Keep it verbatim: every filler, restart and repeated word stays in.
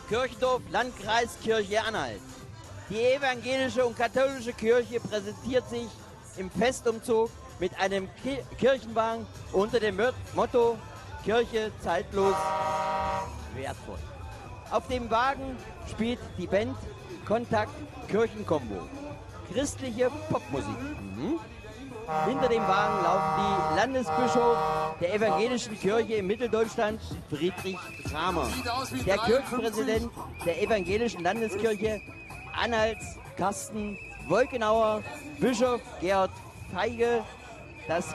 Kirchendorf, Landkreis Kirche Anhalt. Die evangelische und katholische Kirche präsentiert sich im Festumzug mit einem Ki Kirchenwagen unter dem Motto Kirche zeitlos wertvoll. Auf dem Wagen spielt die Band Kontakt Kirchenkombo. Christliche Popmusik. Mhm. Hinter dem Wagen laufen die Landesbischof der evangelischen Kirche in Mitteldeutschland, Friedrich Kramer, der Kirchenpräsident der evangelischen Landeskirche Anhalts, Carsten Wolkenauer, Bischof Gerhard Feige, das